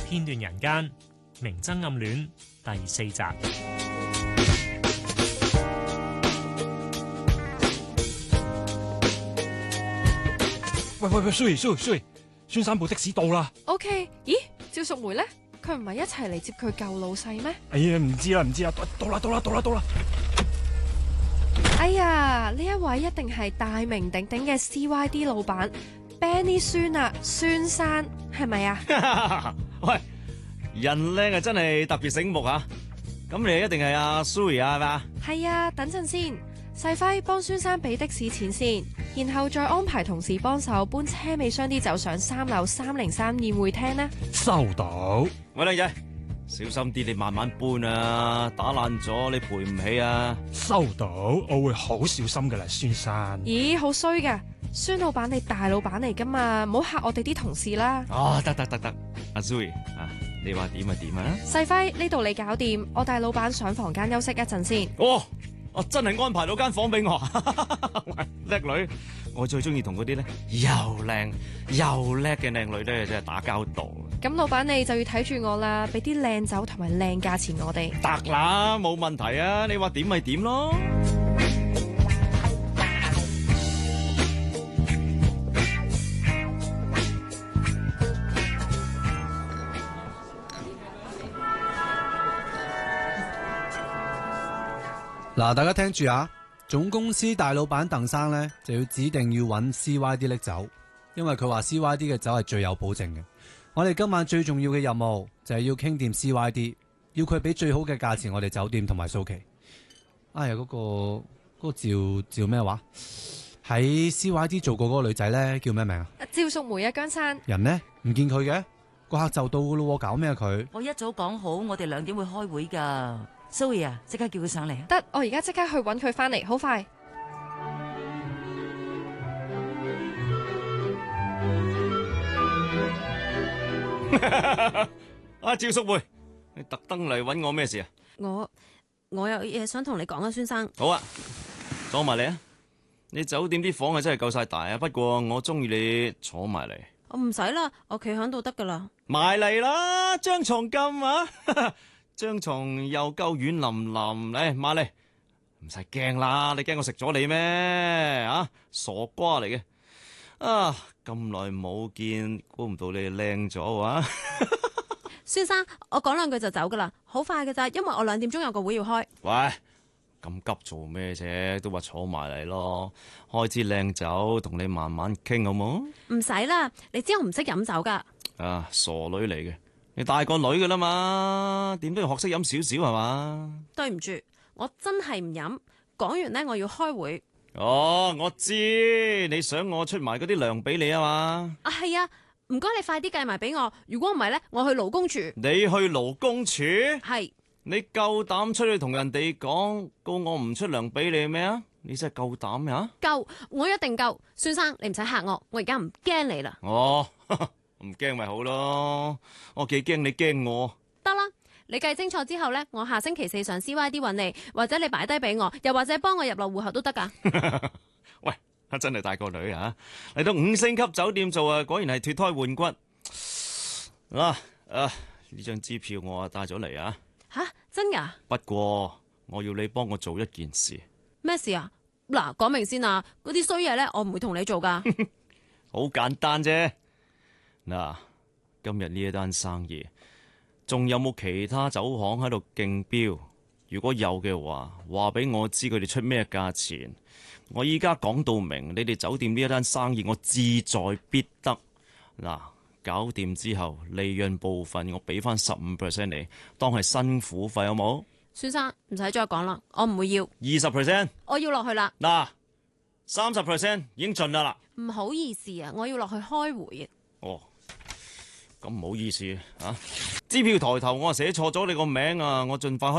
片段人間，明爭暗戀第4集。 喂，衰，孫生部的士到啦。 OK， 咦，趙淑梅呢？佢唔係一齊嚟接佢舊老細咩？ 哎呀，唔知啦，到啦。 哎呀，呢一位一定係大名鼎鼎嘅 CYD 老闆 Benny 孫啊，孫生係咪啊？ 喂，人靚啊，真係特別醒目啊！咁你一定係阿 Suri 啊，係嘛？ 係啊，等陣先，細輝幫孫生俾的士錢先，然後再安排同事幫手搬車尾箱啲酒上3樓303宴會廳呢。 收到。 喂，靚仔，小心啲，你慢慢搬啊！打爛咗你賠唔起啊！ 收到，我會好小心噶啦，孫生。 咦，好衰噶，孫老闆你大老闆嚟噶嘛，唔好嚇我哋啲同事啦。 啊，得，阿 Suri 啊，你話點啊點啊？ 細輝，呢度你搞掂，我帶老闆上房間休息一陣先。 哦，我真係安排到間房俾我，喂，叻女！我最中意同嗰啲咧又靚又叻嘅靚女咧，真係打交道。 咁老闆你就要睇住我啦，俾啲靚酒同埋靚價錢我哋。 得啦，冇問題啊！你話點咪點咯。 嗱，大家聽住啊！總公司大老闆鄧生咧就要指定要揾 CYD 拎酒，因為佢話 CYD 嘅酒係最有保證嘅。我哋今晚最重要嘅任務就係要傾掂 CYD， 要佢俾最好嘅價錢我哋酒店同埋蘇琪。哎呀，嗰個趙咩話？喺 CYD 做過嗰個女仔咧叫咩名啊？ 趙淑梅啊，姜生。 人呢？唔見佢嘅，個客就到噶咯，搞咩佢？ 我一早講好，我哋2點會開會噶。Zoe 啊，即刻叫佢上嚟。 得，我而家即刻去揾佢翻嚟，好快。 阿趙淑梅，你特登嚟揾我咩事啊？ 我有嘢想同你講啊，孫生。 好啊，坐埋嚟啊！你酒店啲房係真係夠晒大啊，不過我中意你坐埋嚟。 我唔使啦，我企喺度得噶啦。 埋嚟啦，張床咁啊！張床又夠軟腍腍，嚟埋嚟，唔使驚啦，你驚我食咗你咩？啊，傻瓜嚟嘅！啊，咁耐冇見，估唔到你靚咗啊！ 孫生，我講2句就走噶啦，好快噶咋，因為我2點鐘有個會要開。 喂，咁急做咩啫？都話坐埋嚟咯，開支靚酒同你慢慢傾好冇？ 唔使啦，你知我唔識飲酒噶。 啊，傻女嚟嘅。你大個女噶啦嘛，點都要學識飲少少係嘛？ 對唔住，我真係唔飲。講完呢，我要開會。 哦，我知你想我出埋嗰啲糧俾你啊嘛？ 啊，係啊，唔該你快啲計埋俾我。如果唔係呢，我去勞工處。 你去勞工處？ 係。 你夠膽出去同人哋講告我唔出糧俾你咩啊？你真係夠膽呀？ 夠，我一定夠。孫生，你唔使嚇我而家唔驚你啦。 哦。唔驚咪好咯，我幾驚你驚我。 得啦，你計清楚之後呢，我下星期4上 CYD 揾你，或者你擺低俾我，又或者幫我入落戶口都得噶。 喂，真係大個女啊！嚟到5星級酒店做啊，果然係脫胎換骨。呢張支票我帶咗嚟啊。 吓，真噶？ 不過我要你幫我做一件事。 咩事啊？嗱，講明先啊，嗰啲衰嘢呢，我唔會同你做噶。 好簡單啫。嗱，今日呢一單生意，仲有冇其他酒行喺度競標？如果有嘅話，話俾我知佢哋出咩價錢。我依家講到明，你哋酒店呢一單生意，我志在必得。嗱，搞掂之後，利潤部分我俾翻15% 你，當係辛苦費好冇？ 孫生，唔使再講啦，我唔會要。 20%， 我要落去啦。 嗱，30% 已經盡啦。 唔好意思啊，我要落去開會啊。 哦。咁唔好意思啊！支票抬頭我寫錯咗你個名啊！我盡快開